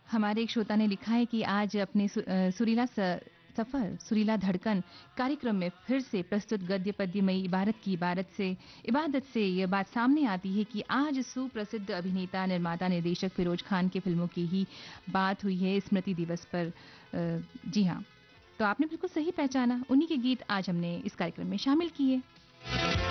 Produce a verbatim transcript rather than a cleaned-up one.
हमारे एक श्रोता ने लिखा है कि आज अपने सु, अ, सुरीला स, सफर सुरीला धड़कन कार्यक्रम में फिर से प्रस्तुत गद्य पद्यमयी इबारत की इबारत से इबादत से यह बात सामने आती है कि आज सुप्रसिद्ध अभिनेता निर्माता निर्देशक फिरोज खान की फिल्मों की ही बात हुई है स्मृति दिवस पर। अ, जी हाँ, तो आपने बिल्कुल सही पहचाना, उन्हीं के गीत आज हमने इस कार्यक्रम में शामिल किए।